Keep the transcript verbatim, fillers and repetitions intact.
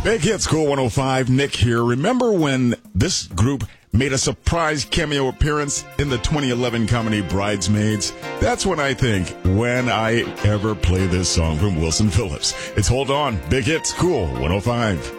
Big Hits, Cool one oh five. Nick here. Remember when this group made a surprise cameo appearance in the twenty eleven comedy Bridesmaids? That's when I think, when I ever play this song from Wilson Phillips. It's Hold On. Big Hits, Cool one oh five.